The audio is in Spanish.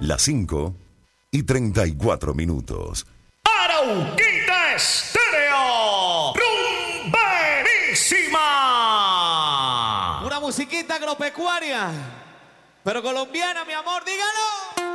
Las 5:34. Arauquita Estéreo, rumberísima. Una musiquita agropecuaria, pero colombiana, mi amor, dígalo.